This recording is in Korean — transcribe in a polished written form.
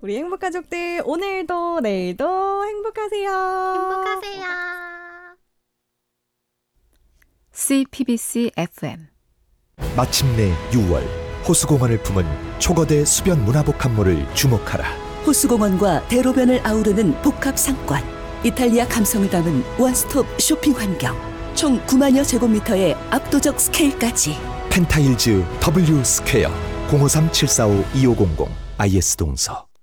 우리 행복가족들 오늘도 내일도 행복하세요. 행복하세요. CPBC FM 마침내 6월 호수공원을 품은 초거대 수변 문화복합물을 주목하라. 호수공원과 대로변을 아우르는 복합 상권, 이탈리아 감성을 담은 원스톱 쇼핑 환경, 총 9만여 제곱미터의 압도적 스케일까지. 펜타일즈 W 스퀘어 053-745-2500 IS동서.